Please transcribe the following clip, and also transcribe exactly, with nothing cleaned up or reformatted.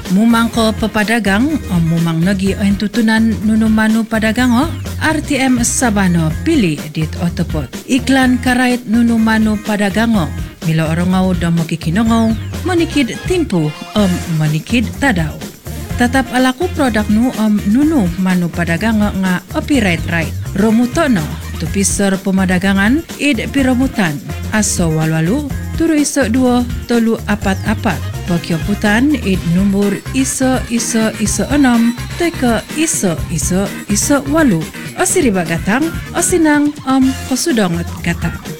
Mumang ko papadagang o mumang nagi o tutunan nunumanu padagang o R T M Sabano pili dit otopot. Iklan karait nunumanu padagang o milo orongaw do mokikinongaw manikid timpu om manikid tadaw. Tatap alaku produk nu om nunu manu padagang nga copyright right. Romutono tupisor pemadagangan id piromutan aso walwalu turu iso dua tolu apat apat. Pokyoputan id numur iso iso iso enam teka iso iso iso walu. O siriba gatang o sinang om kosudongot gatang.